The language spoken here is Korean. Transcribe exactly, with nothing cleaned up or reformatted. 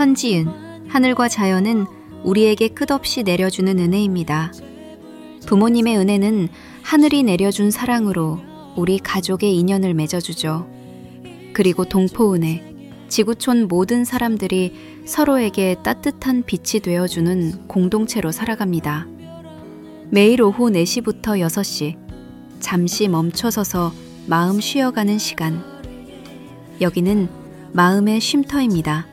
천지은, 하늘과 자연은 우리에게 끝없이 내려주는 은혜입니다. 부모님의 은혜는 하늘이 내려준 사랑으로 우리 가족의 인연을 맺어주죠. 그리고 동포은혜, 지구촌 모든 사람들이 서로에게 따뜻한 빛이 되어주는 공동체로 살아갑니다. 매일 오후 네 시부터 여섯 시, 잠시 멈춰서서 마음 쉬어가는 시간. 여기는 마음의 쉼터입니다.